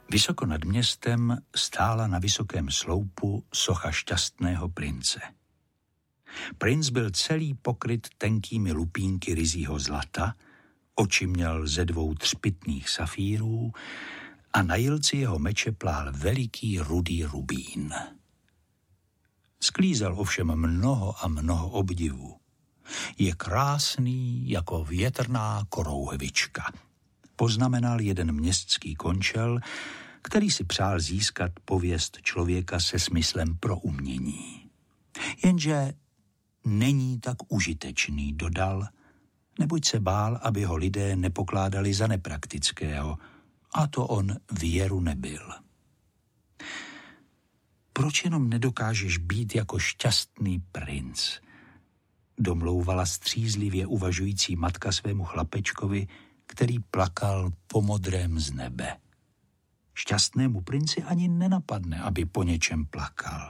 Vysoko nad městem stála na vysokém sloupu socha šťastného prince. Princ byl celý pokryt tenkými lupínky ryzího zlata, oči měl ze 2 třpytných safírů a na jilci jeho meče plál veliký rudý rubín. Sklízel ovšem mnoho a mnoho obdivů. Je krásný jako větrná korouhvička, poznamenal jeden městský končel, který si přál získat pověst člověka se smyslem pro umění. Jenže není tak užitečný, dodal, neboť se bál, aby ho lidé nepokládali za nepraktického, a to on věru nebyl. Proč jenom nedokážeš být jako šťastný princ? Domlouvala střízlivě uvažující matka svému chlapečkovi, který plakal po modrém z nebe. Šťastnému princi ani nenapadne, aby po něčem plakal.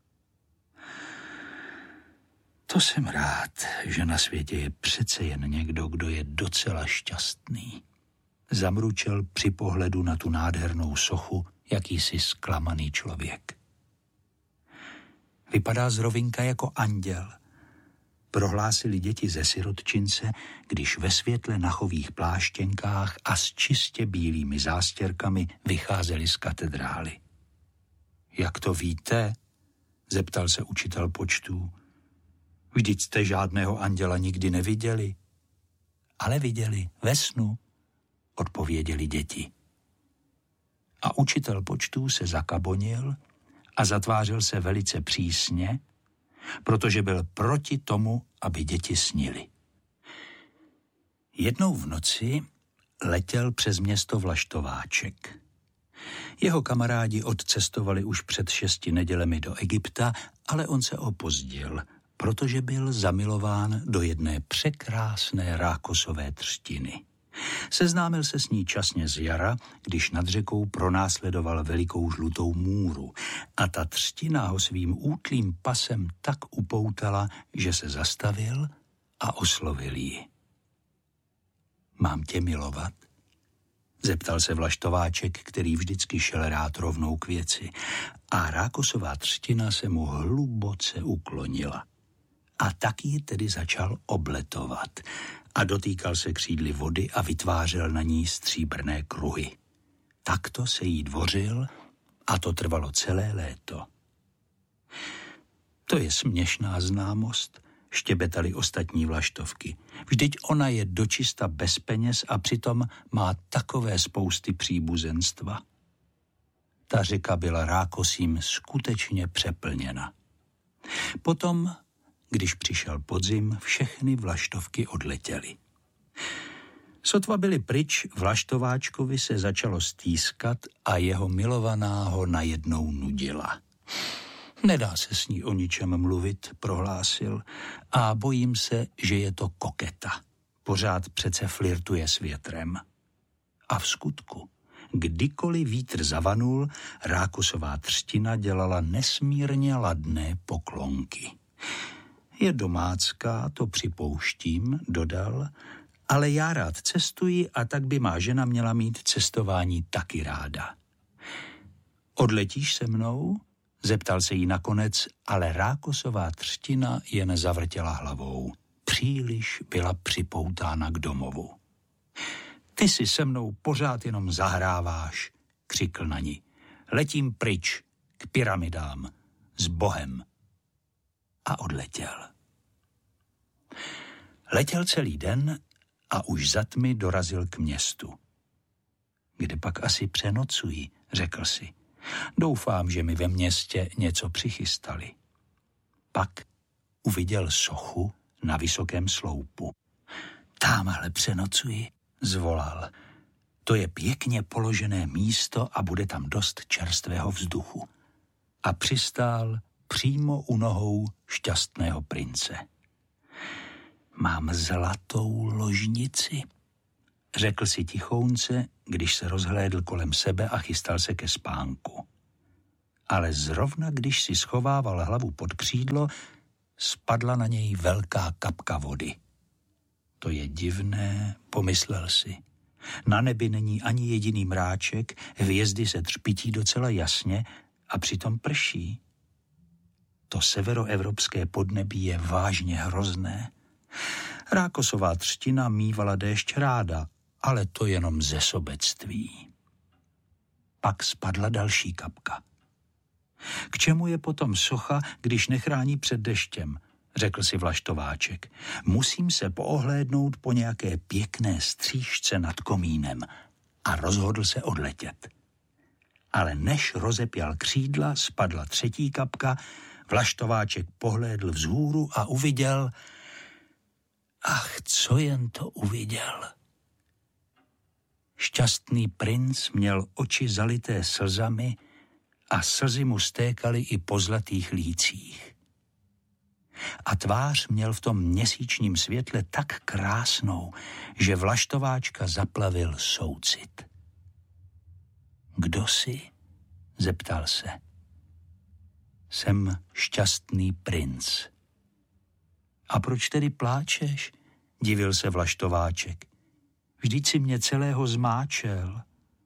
To jsem rád, že na světě je přece jen někdo, kdo je docela šťastný. Zamručel při pohledu na tu nádhernou sochu jakýsi zklamaný člověk. Vypadá z rovinka jako anděl, prohlásili děti ze sirotčince, když ve světle nachových pláštěnkách a s čistě bílými zástěrkami vycházeli z katedrály. Jak to víte? Zeptal se učitel počtů. Vždyť jste žádného anděla nikdy neviděli. Ale viděli ve snu, odpověděli děti. A učitel počtů se zakabonil a zatvářil se velice přísně, protože byl proti tomu, aby děti snily. Jednou v noci letěl přes město vlaštováček. Jeho kamarádi odcestovali už před 6 nedělemi do Egypta, ale on se opozdil, protože byl zamilován do jedné překrásné rákosové třtiny. Seznámil se s ní časně z jara, když nad řekou pronásledoval velikou žlutou můru a ta třtina ho svým útlým pasem tak upoutala, že se zastavil a oslovil ji. Mám tě milovat? Zeptal se vlaštováček, který vždycky šel rád rovnou k věci, a rákosová třtina se mu hluboce uklonila. A tak ji tedy začal obletovat a dotýkal se křídly vody a vytvářel na ní stříbrné kruhy. Takto se jí dvořil a to trvalo celé léto. To je směšná známost, štěbetali ostatní vlaštovky. Vždyť ona je dočista bez peněz a přitom má takové spousty příbuzenstva. Ta řeka byla rákosím skutečně přeplněna. Potom, když přišel podzim, všechny vlaštovky odletěly. Sotva byli pryč, vlaštováčkovi se začalo stýskat a jeho milovaná ho najednou nudila. Nedá se s ní o ničem mluvit, prohlásil, a bojím se, že je to koketa. Pořád přece flirtuje s větrem. A v skutku, kdykoliv vítr zavanul, rákosová třtina dělala nesmírně ladné poklonky. Je domácká, to připouštím, dodal, ale já rád cestuji a tak by má žena měla mít cestování taky ráda. Odletíš se mnou? Zeptal se jí nakonec, ale rákosová třtina jen zavrtěla hlavou. Příliš byla připoutána k domovu. Ty si se mnou pořád jenom zahráváš, křikl na ní. Letím pryč, k pyramidám, s Bohem. A odletěl. Letěl celý den a už za tmy dorazil k městu. Kde pak asi přenocují, řekl si. Doufám, že mi ve městě něco přichystali. Pak uviděl sochu na vysokém sloupu. Támhle přenocuji, zvolal. To je pěkně položené místo a bude tam dost čerstvého vzduchu. A přistál přímo u nohou šťastného prince. Mám zlatou ložnici, řekl si tichounce, když se rozhlédl kolem sebe a chystal se ke spánku. Ale zrovna když si schovával hlavu pod křídlo, spadla na něj velká kapka vody. To je divné, pomyslel si. Na nebi není ani jediný mráček, hvězdy se třpití docela jasně a přitom prší. To severoevropské podnebí je vážně hrozné. Rákosová třtina mívala déšť ráda, ale to jenom ze sobectví. Pak spadla další kapka. K čemu je potom socha, když nechrání před deštěm, řekl si Vlaštováček. Musím se poohlédnout po nějaké pěkné stříšce nad komínem a rozhodl se odletět. Ale než rozepěl křídla, spadla třetí kapka, Vlaštováček pohlédl vzhůru a uviděl... Ach, co jen to uviděl. Šťastný princ měl oči zalité slzami a slzy mu stékaly i po zlatých lících. A tvář měl v tom měsíčním světle tak krásnou, že Vlaštováčka zaplavil soucit. Kdo jsi? Zeptal se. Jsem šťastný princ. A proč tedy pláčeš? Divil se Vlaštováček. Vždyť si mě celého zmáčel.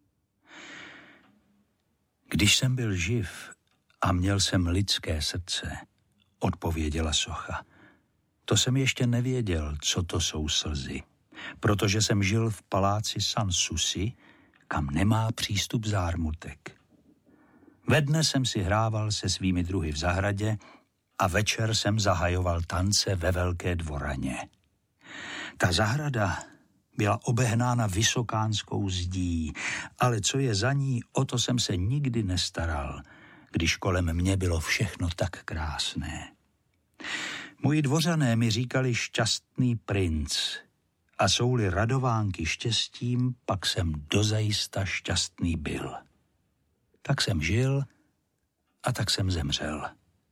Když jsem byl živ a měl jsem lidské srdce, odpověděla socha. To jsem ještě nevěděl, co to jsou slzy, protože jsem žil v paláci Sanssouci, kam nemá přístup zármutek. Ve dne jsem si hrával se svými druhy v zahradě a večer jsem zahajoval tance ve velké dvoraně. Ta zahrada byla obehnána vysokánskou zdí, ale co je za ní, o to jsem se nikdy nestaral, když kolem mě bylo všechno tak krásné. Moji dvořané mi říkali šťastný princ a jsou-li radovánky štěstím, pak jsem dozajista šťastný byl. Tak jsem žil a tak jsem zemřel.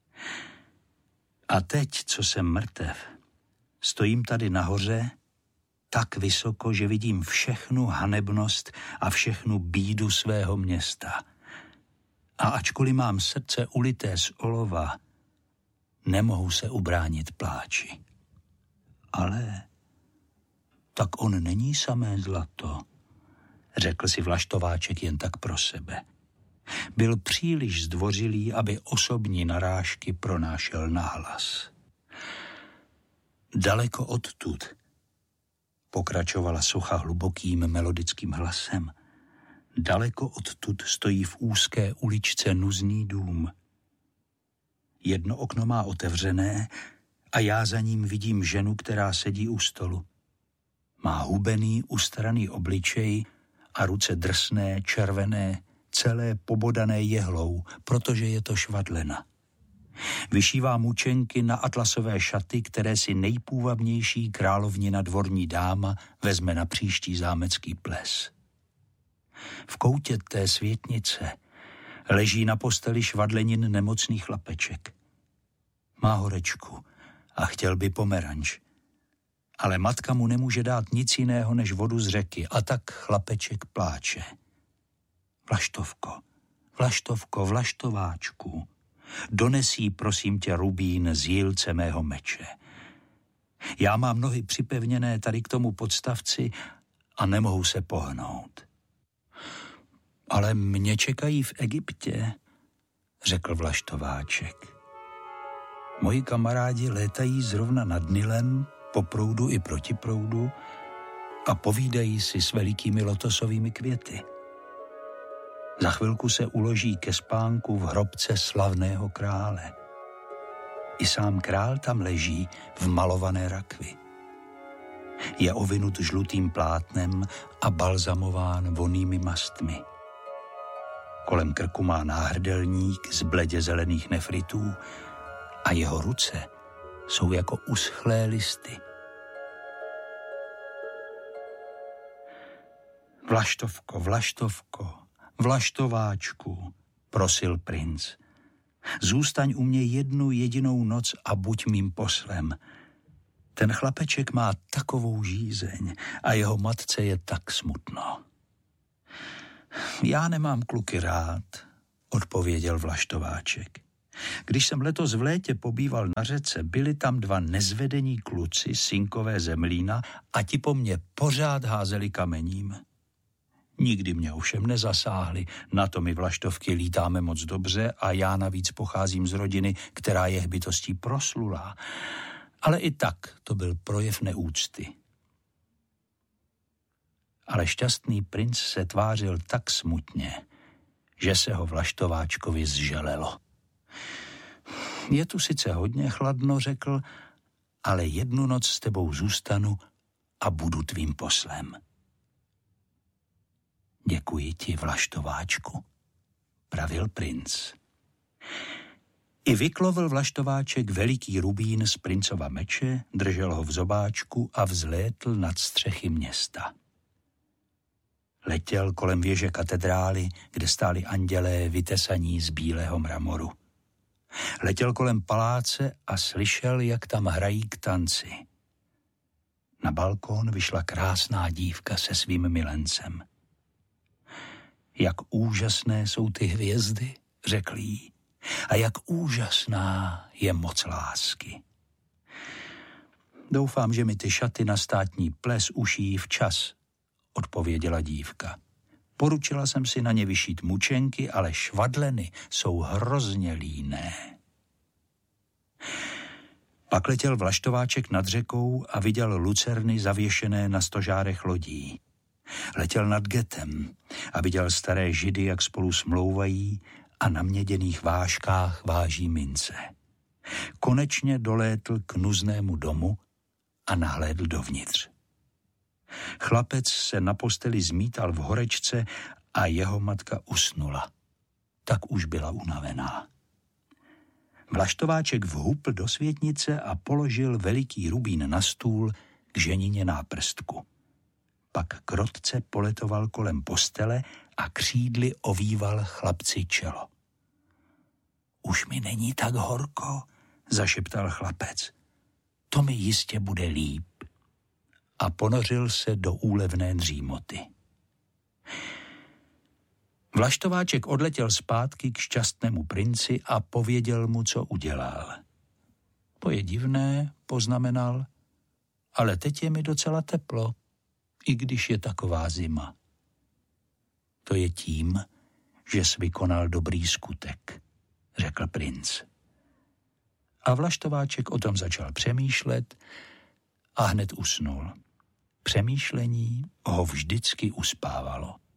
A teď, co jsem mrtev, stojím tady nahoře, tak vysoko, že vidím všechnu hanebnost a všechnu bídu svého města. A ačkoliv mám srdce ulité z olova, nemohu se ubránit pláči. Ale tak on není samé zlato, řekl si Vlaštováček jen tak pro sebe. Byl příliš zdvořilý, aby osobní narážky pronášel nahlas. Daleko odtud, pokračovala socha hlubokým melodickým hlasem, daleko odtud stojí v úzké uličce nuzný dům. Jedno okno má otevřené a já za ním vidím ženu, která sedí u stolu. Má hubený, ustaraný obličej a ruce drsné, červené, celé pobodané jehlou, protože je to švadlena. Vyšívá mučenky na atlasové šaty, které si nejpůvabnější královnina dvorní dáma vezme na příští zámecký ples. V koutě té světnice leží na posteli švadlenin nemocný chlapeček. Má horečku a chtěl by pomeranč, ale matka mu nemůže dát nic jiného než vodu z řeky a tak chlapeček pláče. Vlaštovko, Vlaštovko, Vlaštováčku, donesí, prosím tě, rubín z jílce mého meče. Já mám nohy připevněné tady k tomu podstavci a nemohu se pohnout. Ale mě čekají v Egyptě, řekl Vlaštováček. Moji kamarádi létají zrovna nad Nilem, po proudu i proti proudu a povídají si s velikými lotosovými květy. Za chvilku se uloží ke spánku v hrobce slavného krále. I sám král tam leží v malované rakvi. Je ovinut žlutým plátnem a balzamován vonnými mastmi. Kolem krku má náhrdelník z bledě zelených nefritů a jeho ruce jsou jako uschlé listy. Vlaštovko, Vlaštovko, Vlaštováčku, prosil princ. Zůstaň u mě jednu jedinou noc a buď mým poslem. Ten chlapeček má takovou žízeň a jeho matce je tak smutno. Já nemám kluky rád, odpověděl Vlaštováček. Když jsem letos v létě pobýval na řece, byli tam dva nezvedení kluci, synkové ze mlýna a ti po mně pořád házeli kamením. Nikdy mě ovšem nezasáhly, na to my vlaštovky lítáme moc dobře a já navíc pocházím z rodiny, která je hbitostí proslulá. Ale i tak to byl projev neúcty. Ale šťastný princ se tvářil tak smutně, že se ho Vlaštováčkovi zželelo. Je tu sice hodně chladno, řekl, ale jednu noc s tebou zůstanu a budu tvým poslem. Děkuji ti, Vlaštováčku, pravil princ. I vyklovil Vlaštováček veliký rubín z princova meče, držel ho v zobáčku a vzlétl nad střechy města. Letěl kolem věže katedrály, kde stáli andělé vytesaní z bílého mramoru. Letěl kolem paláce a slyšel, jak tam hrají k tanci. Na balkón vyšla krásná dívka se svým milencem. Jak úžasné jsou ty hvězdy, řekl jí, a jak úžasná je moc lásky. Doufám, že mi ty šaty na státní ples ušijí včas, odpověděla dívka. Poručila jsem si na ně vyšít mučenky, ale švadleny jsou hrozně líné. Pak letěl Vlaštováček nad řekou a viděl lucerny zavěšené na stožárech lodí. Letěl nad Getem a viděl staré židy, jak spolu smlouvají a na měděných vážkách váží mince. Konečně dolétl k nuznému domu a nahlédl dovnitř. Chlapec se na posteli zmítal v horečce a jeho matka usnula. Tak už byla unavená. Vlaštováček vhupl do světnice a položil veliký rubín na stůl k ženině náprstku. Pak krotce poletoval kolem postele a křídly ovýval chlapci čelo. Už mi není tak horko, zašeptal chlapec. To mi jistě bude líp. A ponořil se do úlevné dřímoty. Vlaštováček odletěl zpátky k šťastnému princi a pověděl mu, co udělal. To je divné, poznamenal, ale teď je mi docela teplo, i když je taková zima. To je tím, že jsi vykonal dobrý skutek, řekl princ. A Vlaštováček o tom začal přemýšlet a hned usnul. Přemýšlení ho vždycky uspávalo.